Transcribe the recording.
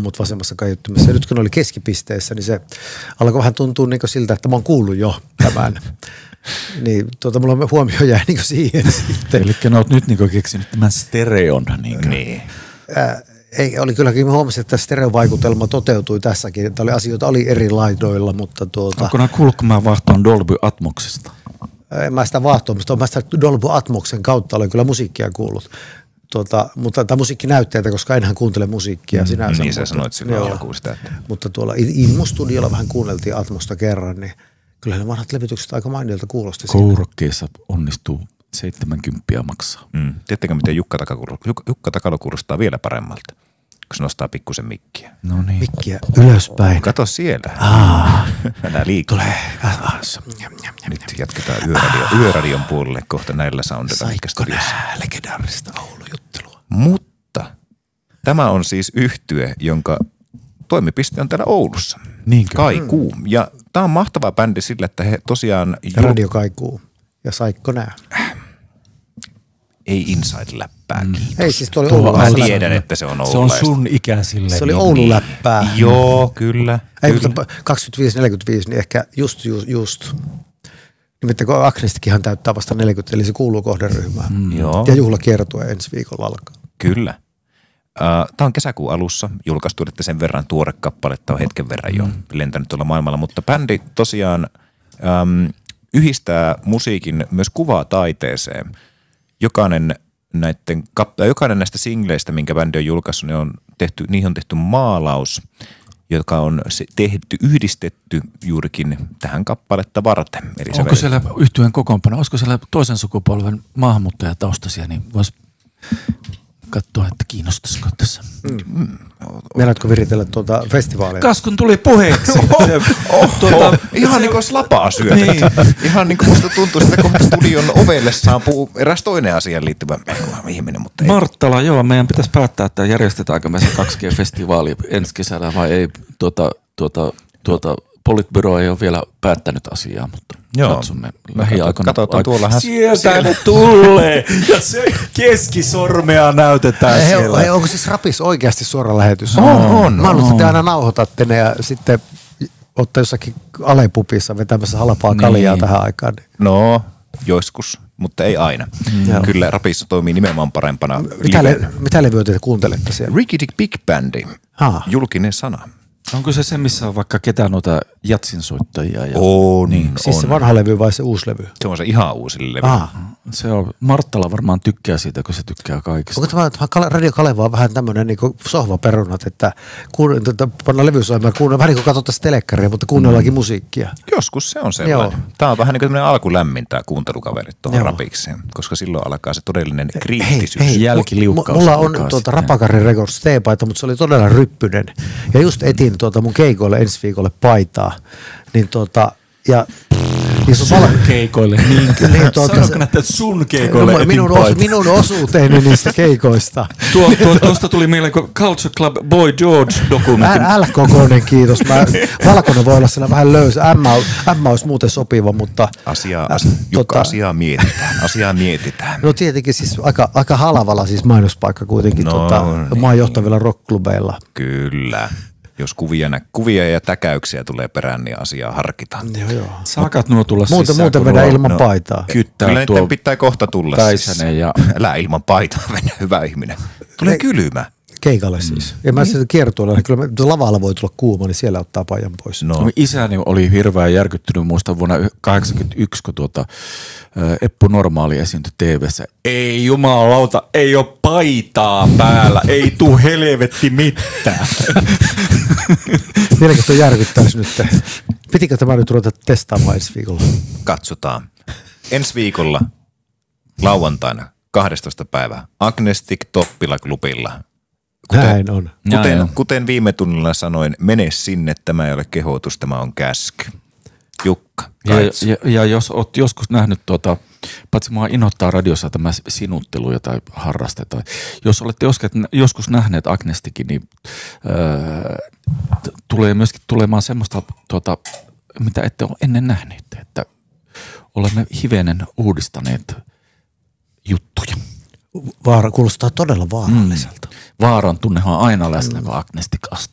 mut vasemmassa kaiuttimessa. Ja nyt kun oli keskipisteessä, niin se alkoi vähän tuntua niin siltä, että mä oon kuullut jo tämän. Niin mulla huomio jäi niin siihen sitten. Eli ne oot nyt niin keksinyt tämän stereon. Niin. Ei, oli kylläkin, mä huomasin, että stereovaikutelma toteutui tässäkin. Että asioita oli eri laidoilla, mutta Onko nämä kuullut, kun mä vahtoon Dolby Atmoksesta? En mä sitä vahtoa, mutta mä sitä Dolby Atmoksen kautta olen kyllä musiikkia kuullut. Mutta tämä musiikkinäytteitä, koska enhän kuuntele musiikkia sinänsä. Niin sä sanoit silloin alkuun sitä. Mutta tuolla Immo-studiolla vähän kuunneltiin Atmosta kerran, niin kyllä ne vanhat levytykset aika mainilta kuulosti. Kourokkeessa onnistuu 70 maksaa. Tiedättekö, miten Jukka Takalo kuulostaa vielä paremmalta, kun se nostaa pikkusen mikkiä? No niin. Mikkiä ylöspäin. Kato siellä. Älä liikaa. Tulee. Nyt jatketaan yöradion puolelle kohta näillä soundilla. Saikko nää legendaarista Oulu-juttelua. Mutta tämä on siis yhtye, jonka toimipiste on täällä Oulussa. Niinkö? Kaikuu. Ja tämä on mahtava bändi sillä, että he tosiaan... Radio Kaikuu. Ja Saikko nää. Ei inside-läppää, kiitos. Ei siis tuo oli Oulu-läppää. Mä tiedän, että se on Se on sun ikäisille. Se oli Oulu-läppää. Joo, kyllä. Ei, mutta 25-45, niin ehkä just. Nimittäin kun Agnestikinhan täyttää vasta 40, eli se kuuluu kohderyhmään. Joo. Ja juhlakiertue ensi viikolla alkaa. Kyllä. Tämä on kesäkuun alussa julkaistu, että sen verran tuore kappaletta on hetken verran jo lentänyt tuolla maailmalla, mutta bändi tosiaan yhdistää musiikin myös kuvataiteeseen. Jokainen näistä singleistä, minkä bändi on julkaissut, niihin on tehty maalaus, joka on yhdistetty juurikin tähän kappaletta varten. Eli onko siellä yhtyeen kokoonpano, olisiko siellä toisen sukupolven maahanmuuttajataustaisia, niin voisi katsoa, että kiinnostaisiko tässä. Meinaatko viritellä tuota festivaalia? Kaskun tuli puheeksi. Ihan niin kuin slapaa syötä. Niin. Ihan niin kuin musta tuntuu, että kohta studion ovelle saapuu eräs toinen asiaan liittyvä ihminen. Mutta ei. Marttala, joo, meidän pitäisi päättää, että järjestetäänkö me se 2G-festivaali ensi kesällä vai ei. Politbyro ei ole vielä päättänyt asiaa, mutta katsomme lähiaikoina. Katsotaan tuolla. Sieltä ne tulee ja se keskisormea näytetään siellä. Onko siis Rapis oikeasti suora lähetys? On. Mä haluan, että te aina nauhoitatte ne ja sitten olette jossakin Alepupissa vetämässä halpaa kaljaa tähän aikaan. No, joskus, mutta ei aina. Kyllä Rapissa toimii nimenomaan parempana. Mitä levyä te kuuntelette siellä? Ricky Dick Big Bandi, julkinen sana. Onko se missä on vaikka ketään noita jatsinsoittajia? On. Siis se vanha levy vai se uusi levy? Se on se ihan uusi levy. Se on, Marttala varmaan tykkää siitä, kun se tykkää kaikista. Onko tämä Radio Kaleva on vähän tämmöinen niin sohvaperunat, että pannaan levysoimaan, vähän niin kuin katsotaan telekkaria, mutta kuunnellaankin musiikkia. Joskus se on sellainen. Joo. Tämä on vähän niin kuin tämmöinen alkulämmin tämä kuuntelukaverit tuohon Rapikseen, koska silloin alkaa se todellinen kriittisyys. Jälkiliukkaus. Mulla on Rapakarin Records T-paita, mutta se oli todella ryppynen. Ja just etin mun keikoille ensi viikolle paitaa, niin sun keikoille. Sanoitko näitä sun keikoille minun osuuteeni niistä keikoista. Tuosta tuli mieleen, kun Culture Club Boy George-dokumentti. L-kokoinen, kiitos. Valkoinen voi olla siellä vähän löysä. M olisi muuten sopiva, mutta... Asiaa mietitään. No tietenkin siis aika halvalla siis mainospaikka kuitenkin maan johtavilla rockklubeilla. Kyllä. Jos kuvia ja täkäyksiä tulee perään, niin asiaa harkitaan. Joo. Saakat nuo tulla sisään. Muuten vedä ilman paitaa. Kyllä niiden pitää kohta tulla. Päisänen ja... Älä ilman paitaa mennä, hyvä ihminen. Tulee kylmä. Keikalle siis. Ja mä sitten kiertueella, kyllä lavalla voi tulla kuuma, niin siellä ottaa paijan pois. No. Isäni oli hirveän järkyttynyt muista vuonna 1981, kun Eppu Normaali esiintyi TV:ssä. Ei jumalauta, ei ole paitaa päällä, ei tuu helvetti mitään. Vieläkö toi järkyttäisi nyt? Pitikö tämä nyt ruveta testaamaan ensi viikolla? Katsotaan. Ensi viikolla lauantaina 12. päivä Agnestic Toppila klubilla. Näin on. Kuten viime tunnilla sanoin, mene sinne, tämä ei ole kehotus, tämä on käsky. Jukka, ja jos olet joskus nähnyt paitsi mua inottaa radiossa tämä sinuttelu, jota harrastetaan. Jos olette joskus nähneet Agnestikin, niin tulee myöskin tulemaan semmoista, mitä ette ole ennen nähneet, että olemme hivenen uudistaneet juttuja. Kuulostaa todella vaaralliselta. Vaaran tunnehan aina läsnä, kun Agnestik astuu.